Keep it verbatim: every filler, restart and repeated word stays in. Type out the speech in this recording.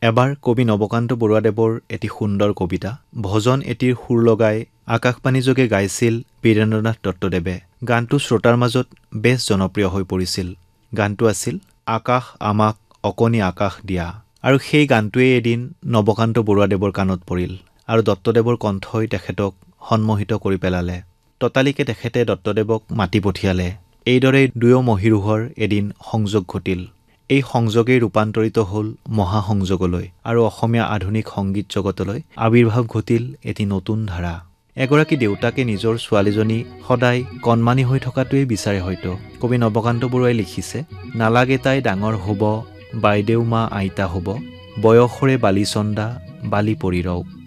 এবাৰ কবি নৱকান্ত বৰুৱাদেৱৰ এটি সুন্দৰ কবিতা ভজন এটিৰ সুৰ লগাই আকাশবাণীযোগে গাইছিল বীৰেন্দ্ৰনাথ দত্তদেৱে। গানটো শ্ৰোতাৰ মাজত বেছ জনপ্ৰিয় হৈ পৰিছিল। গানটো আছিল আকাশ আমাক অকণি আকাশ দিয়া। আৰু সেই গানটোৱে এদিন নৱকান্ত বৰুৱাদেৱৰ কাণত পৰিল আৰু দত্তদেৱৰ কণ্ঠই তেখেতক সন্মোহিত কৰি পেলালে। ততালিকে তেখেতে দত্তদেৱক মাতি পঠিয়ালে। এইদৰে দুয়ো মহীৰূহৰ এদিন সংযোগ ঘটিল। এই সংযোগেই ৰূপান্তৰিত হ'ল মহাসংযোগলৈ আৰু অসমীয়া আধুনিক সংগীত জগতলৈ আবিৰ্ভাৱ ঘটিল এটি নতুন ধাৰা। এগৰাকী দেউতাকে নিজৰ ছোৱালীজনী সদায় কণমানি হৈ থকাটোৱেই বিচাৰে হয়তো। কবি নৱকান্ত বৰুৱাই লিখিছে, নালাগে তাই ডাঙৰ হ'ব, বাইদেউ মা আইতা হ'ব, বয়সৰে বালিচন্দা বালি পৰি ৰওক।